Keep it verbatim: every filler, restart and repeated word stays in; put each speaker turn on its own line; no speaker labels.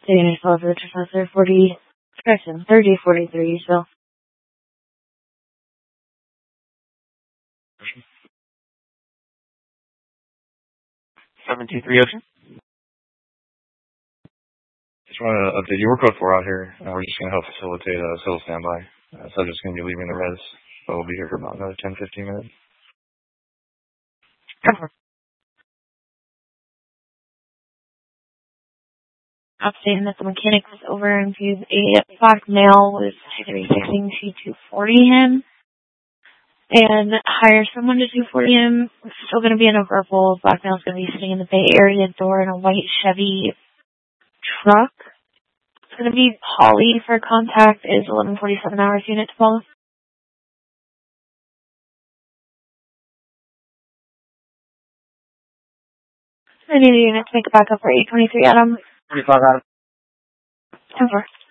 Danish Falls, Richard Foster, forty, correction, thirty forty-three, so.
seven two three Ocean.
Just want to update you. We're code four out here. Uh, we're just going to help facilitate a civil standby. Uh, subject's going to be leaving the res, but we'll be here for about another ten fifteen minutes.
Updating that the mechanic was over and viewed a black male was sixteen to two forty him. And hire someone to two forty him. It's still going to be in a purple. Black male's going to be sitting in the Bay Area door in a white Chevy truck. It's going to be Polly for contact is eleven forty-seven hours unit to follow. I need a unit to make a backup for eight twenty-three Adam.
twenty-five Adam.
ten four.